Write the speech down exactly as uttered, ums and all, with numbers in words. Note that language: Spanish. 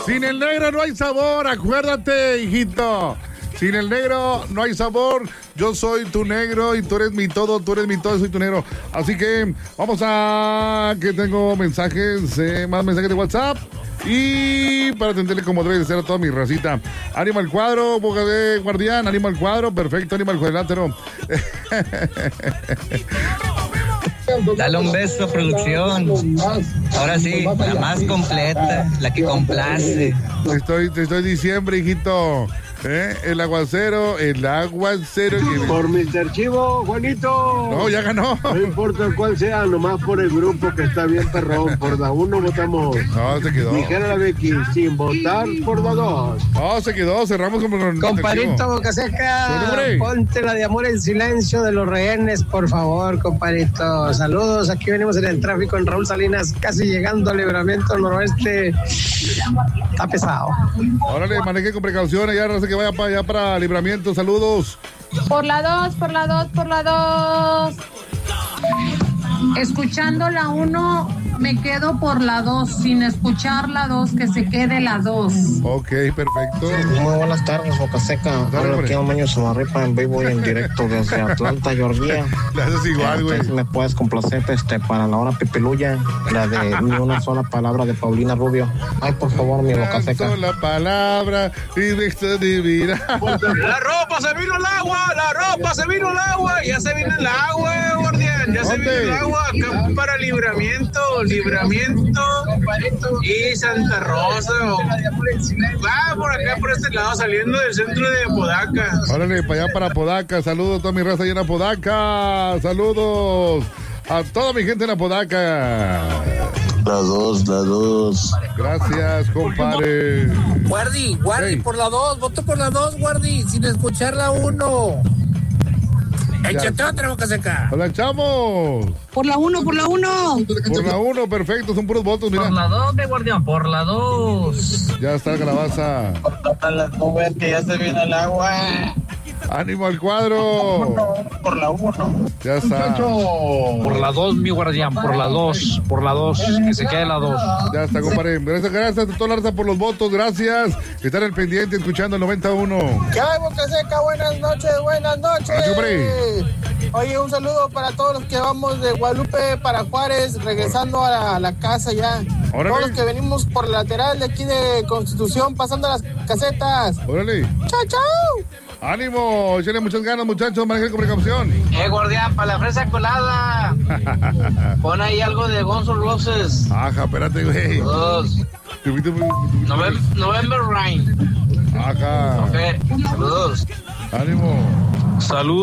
Sin el negro no hay sabor, acuérdate, hijito. Sin el negro no hay sabor. Yo soy tu negro y tú eres mi todo, tú eres mi todo, soy tu negro. Así que vamos a que tengo mensajes, eh, más mensajes de WhatsApp. Y para atenderle como debe de ser a toda mi racita. Ánimo al cuadro, boca de guardián, ánimo al cuadro, perfecto, ánimo al cuadrilátero. Dale un beso, producción. Ahora sí, la más completa, la que complace. Te estoy, te estoy diciembre, hijito. ¿Eh? El aguacero, el aguacero. Que... Por mister Chivo, Juanito. No, ya ganó. No importa cuál sea, nomás por el grupo que está bien perrón. Por la uno votamos. No, se quedó. Dijera la Becky, sin votar por la dos. No, se quedó, cerramos como con compadrito Boca Seca, ponte la de Amor en Silencio de Los Rehenes, por favor, compadrito. Saludos, aquí venimos en el tráfico en Raúl Salinas, casi llegando al Libramiento Noroeste. Está pesado. Órale, maneje con precaución, ya no sé que vaya para allá para Libramiento, saludos. Por la dos, por la dos, por la dos. Escuchando la uno, me quedo por la dos. Sin escuchar la dos, que se quede la dos. Ok, perfecto. Muy buenas tardes, Boca Seca. Hablo aquí a Maño Samarripa en vivo y en directo desde Atlanta, Georgia. Le haces igual, güey. Si me puedes complacer este, para la hora pipiluya, la de ni una sola palabra de Paulina Rubio. Ay, por favor, mi Boca Seca. Una sola palabra y de esto divina. La ropa se vino al agua, la ropa se vino al agua, ya se vino el agua, guardián, ya se vino el agua. Acá para Libramiento, Libramiento y Santa Rosa. Va por acá, por este lado, saliendo del centro de Apodaca. Órale, para allá para Apodaca. Saludos a toda mi raza allá en Apodaca. Saludos a toda mi gente en Apodaca. La dos, la dos. Gracias, compadre. Guardi, Guardi, hey. Por la dos, voto por la dos, Guardi, sin escuchar la uno. Échate otra, Boca Seca. Hola, echamos. Por la uno, por la uno. Por la uno, perfecto, son puros votos, mira. Por la dos, mi guardián, por la dos. Ya está Calabaza. Por las nubes que ya se viene el agua. Ánimo al cuadro. Por la uno. Ya está. Por la dos, mi guardián, por la dos, por la dos, que se quede la dos. Ya está, compadre. Gracias, gracias a toda la raza por los votos, gracias. Estar al pendiente escuchando el noventa y uno. ¿Qué hay, Boca Seca? Buenas noches, buenas noches. Gracias, Oye, un saludo para todos los que vamos de Guadalupe para Juárez, regresando a la, a la casa ya. Órale. Todos los que venimos por la lateral de aquí de Constitución, pasando las casetas. Órale. Chao, chao. Ánimo, échale muchas ganas, muchachos, manejen con precaución. Eh, guardián, para la fresa colada. Pon ahí algo de Guns N' Roses. Ajá, espérate, güey. Saludos. November, November Rain. Ajá. Ok, saludos. Ánimo. Saludos.